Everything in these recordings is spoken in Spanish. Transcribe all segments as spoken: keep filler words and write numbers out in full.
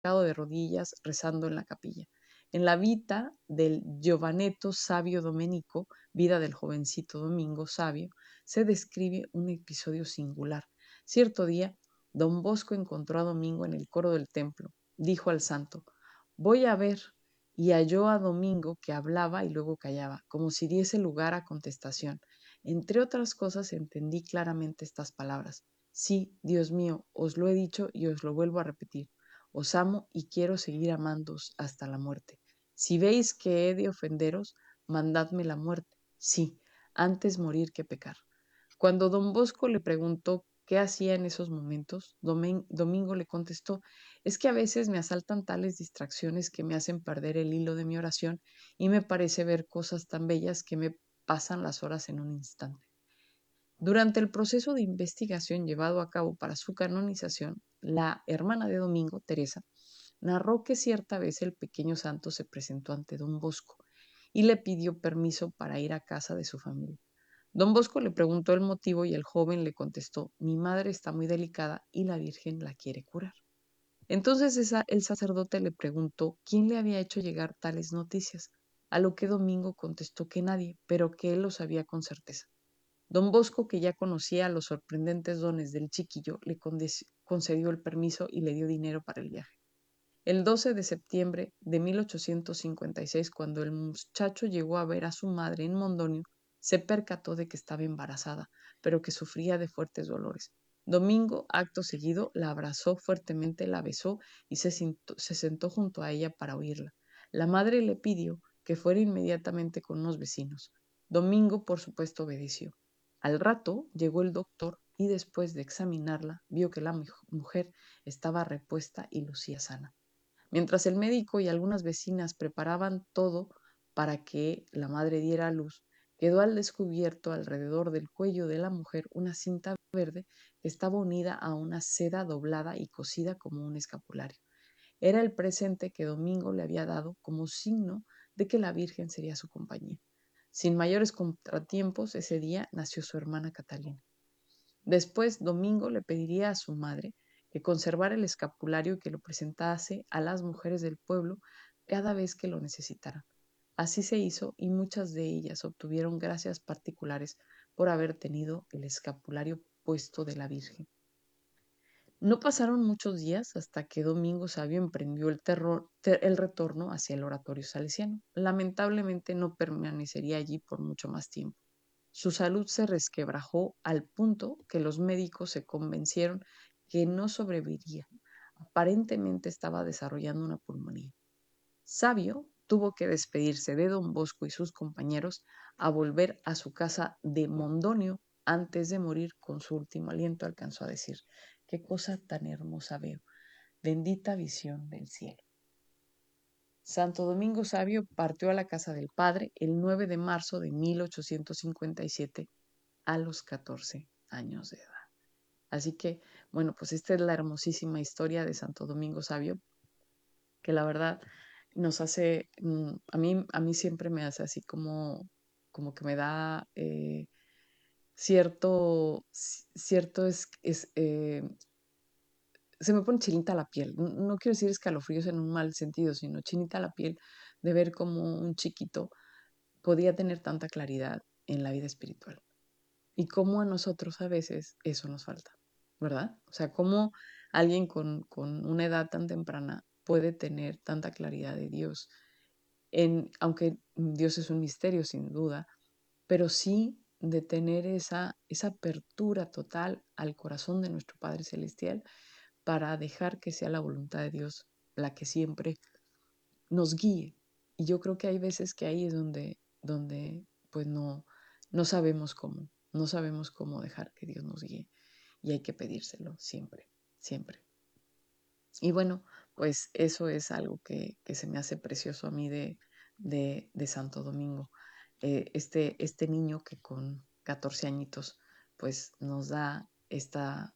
de rodillas rezando en la capilla. En la vita del Giovanetto Savio Domenico, vida del jovencito Domingo Savio, se describe un episodio singular. Cierto día, don Bosco encontró a Domingo en el coro del templo. Dijo al santo, voy a ver, y halló a Domingo que hablaba y luego callaba, como si diese lugar a contestación. Entre otras cosas entendí claramente estas palabras. Sí, Dios mío, os lo he dicho y os lo vuelvo a repetir. Os amo y quiero seguir amándoos hasta la muerte. Si veis que he de ofenderos, mandadme la muerte. Sí, antes morir que pecar. Cuando don Bosco le preguntó qué hacía en esos momentos, Domen- Domingo le contestó, es que a veces me asaltan tales distracciones que me hacen perder el hilo de mi oración y me parece ver cosas tan bellas que me pasan las horas en un instante. Durante el proceso de investigación llevado a cabo para su canonización, la hermana de Domingo, Teresa, narró que cierta vez el pequeño santo se presentó ante don Bosco y le pidió permiso para ir a casa de su familia. Don Bosco le preguntó el motivo y el joven le contestó, mi madre está muy delicada y la Virgen la quiere curar. Entonces esa, el sacerdote le preguntó quién le había hecho llegar tales noticias, a lo que Domingo contestó que nadie, pero que él lo sabía con certeza. Don Bosco, que ya conocía los sorprendentes dones del chiquillo, le concedió el permiso y le dio dinero para el viaje. El doce de septiembre de mil ochocientos cincuenta y seis, cuando el muchacho llegó a ver a su madre en Mondonio, se percató de que estaba embarazada, pero que sufría de fuertes dolores. Domingo, acto seguido, la abrazó fuertemente, la besó y se sentó, se sentó junto a ella para oírla. La madre le pidió que fuera inmediatamente con unos vecinos. Domingo, por supuesto, obedeció. Al rato llegó el doctor y después de examinarla vio que la mujer estaba repuesta y lucía sana. Mientras el médico y algunas vecinas preparaban todo para que la madre diera a luz, quedó al descubierto alrededor del cuello de la mujer una cinta verde que estaba unida a una seda doblada y cosida como un escapulario. Era el presente que Domingo le había dado como signo de que la Virgen sería su compañía. Sin mayores contratiempos, ese día nació su hermana Catalina. Después, Domingo le pediría a su madre que conservara el escapulario y que lo presentase a las mujeres del pueblo cada vez que lo necesitaran. Así se hizo y muchas de ellas obtuvieron gracias particulares por haber tenido el escapulario puesto de la Virgen. No pasaron muchos días hasta que Domingo Sabio emprendió el, terror, ter, el retorno hacia el oratorio salesiano. Lamentablemente no permanecería allí por mucho más tiempo. Su salud se resquebrajó al punto que los médicos se convencieron que no sobreviviría. Aparentemente estaba desarrollando una pulmonía. Sabio tuvo que despedirse de don Bosco y sus compañeros a volver a su casa de Mondonio. Antes de morir, con su último aliento, alcanzó a decir, qué cosa tan hermosa veo, bendita visión del cielo. Santo Domingo Sabio partió a la casa del padre el nueve de marzo de mil ochocientos cincuenta y siete a los catorce años de edad. Así que, bueno, pues esta es la hermosísima historia de Santo Domingo Sabio, que la verdad nos hace, mm, a mí, a mí siempre me hace así como, como que me da eh, cierto, cierto es, es eh, se me pone chinita la piel. No, no quiero decir escalofríos en un mal sentido, sino chinita la piel de ver cómo un chiquito podía tener tanta claridad en la vida espiritual. Y cómo a nosotros a veces eso nos falta, ¿verdad? O sea, cómo alguien con, con una edad tan temprana puede tener tanta claridad de Dios, en, aunque Dios es un misterio sin duda, pero sí de tener esa, esa apertura total al corazón de nuestro Padre Celestial para dejar que sea la voluntad de Dios la que siempre nos guíe. Y yo creo que hay veces que ahí es donde, donde pues no, no sabemos cómo, no sabemos cómo dejar que Dios nos guíe. Y hay que pedírselo siempre, siempre. Y bueno, pues eso es algo que, que se me hace precioso a mí de, de, de Santo Domingo. Eh, este, este niño que con catorce añitos pues nos da esta,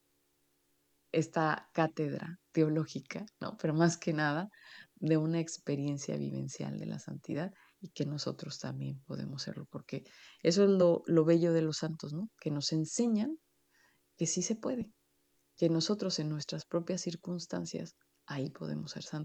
esta cátedra teológica, ¿no? Pero más que nada de una experiencia vivencial de la santidad y que nosotros también podemos serlo, porque eso es lo, lo bello de los santos, ¿no? Que nos enseñan que sí se puede, que nosotros en nuestras propias circunstancias ahí podemos ser santos.